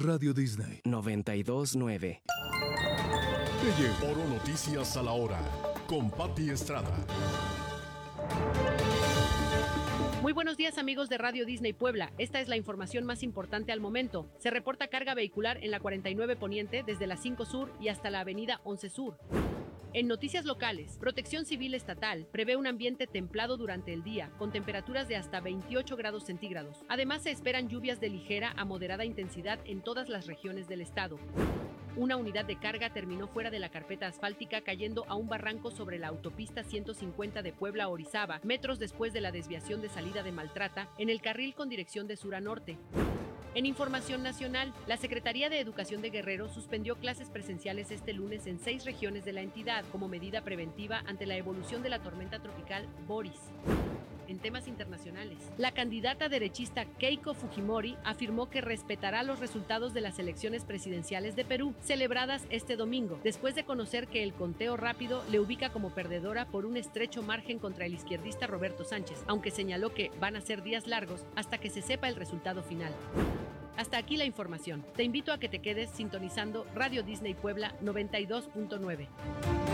Radio Disney 92.9. Oro Noticias a la hora, con Pati Estrada. Muy buenos días, amigos de Radio Disney Puebla. Esta es la información más importante al momento. Se reporta carga vehicular en la 49 Poniente desde la 5 Sur y hasta la avenida 11 Sur. En noticias locales, Protección Civil Estatal prevé un ambiente templado durante el día, con temperaturas de hasta 28 grados centígrados. Además, se esperan lluvias de ligera a moderada intensidad en todas las regiones del estado. Una unidad de carga terminó fuera de la carpeta asfáltica cayendo a un barranco sobre la autopista 150 de Puebla a Orizaba, metros después de la desviación de salida de Maltrata, en el carril con dirección de sur a norte. En información nacional, la Secretaría de Educación de Guerrero suspendió clases presenciales este lunes en 6 regiones de la entidad como medida preventiva ante la evolución de la tormenta tropical Boris. En temas internacionales, la candidata derechista Keiko Fujimori afirmó que respetará los resultados de las elecciones presidenciales de Perú, celebradas este domingo, después de conocer que el conteo rápido le ubica como perdedora por un estrecho margen contra el izquierdista Roberto Sánchez, aunque señaló que van a ser días largos hasta que se sepa el resultado final. Hasta aquí la información. Te invito a que te quedes sintonizando Radio Disney Puebla 92.9.